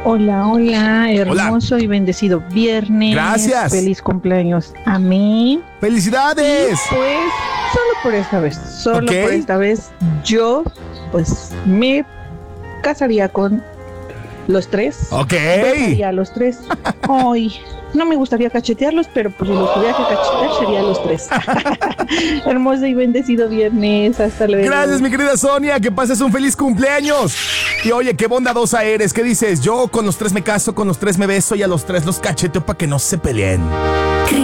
Hola, hola, hermoso y bendecido viernes. Gracias. Feliz cumpleaños a mí. ¡Felicidades! Y pues, solo por esta vez, yo pues me casaría con los tres. Ok. Besaría a los tres. Ay, no me gustaría cachetearlos, pero pues si los tuviera que cachetear serían los tres. Hermoso y bendecido viernes. Hasta luego. Gracias, mi querida Sonia. Que pases un feliz cumpleaños. Y oye, qué bondadosa eres. ¿Qué dices? Yo con los tres me caso, con los tres me beso y a los tres los cacheteo para que no se peleen.